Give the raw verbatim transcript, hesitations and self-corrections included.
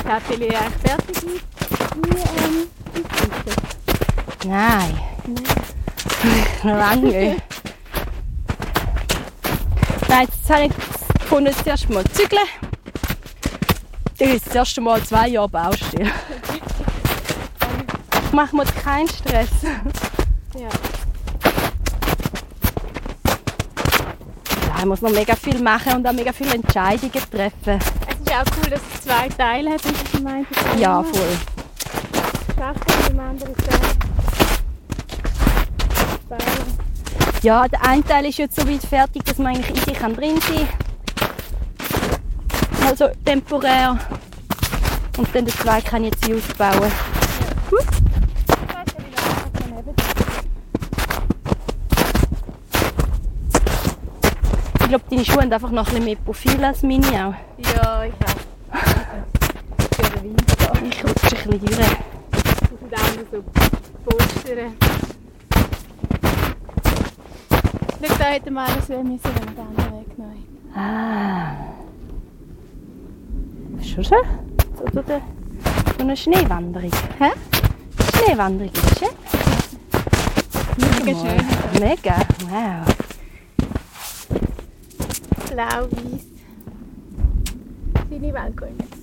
Kärtchen eigentlich fertig mit? Wie, ähm, die Nein. Noch lange nicht. Nein, jetzt habe ich gefunden, das erste Mal zügeln. Das ist das erste Mal zwei Jahre Baustelle. Ich mache mir keinen Stress. Ja. Ja, ich muss noch mega viel machen und auch mega viele Entscheidungen treffen. Es ist auch cool, dass es zwei Teile hat, und ich meinte, Ja, voll. Schachtel im anderen Teil. Ja, der eine Teil ist jetzt so weit fertig, dass man eigentlich in sich drin sein kann. Also temporär. Und dann den zweiten kann ich jetzt ausbauen. Ja. Gut. Ich glaube, deine Schuhe haben einfach noch ein bisschen mehr Profil als meine auch. Ja, ich auch. Für den Winter. Ich rutsche ein bisschen durch. Das sind auch noch so Poster. Schau, da hätten wir alles müssen, wenn wir den anderen Weg genommen hätten. Ah. Schon schön. So, so, so eine Schneewanderung. Hä? Schneewanderung ist schön. Mega schön. Mega. Wow. Blau-weiß. Deine Weltkugel.